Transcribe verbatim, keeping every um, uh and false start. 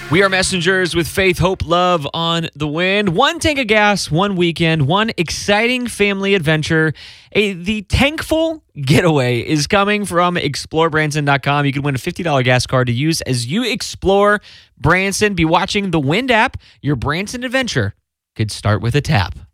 We are messengers with faith, hope, love on the wind. One tank of gas, one weekend, one exciting family adventure. A, the Tankful getaway is coming from explore branson dot com. You can win a fifty dollars gas card to use as you explore Branson. Be watching the Wind app. Your Branson adventure could start with a tap.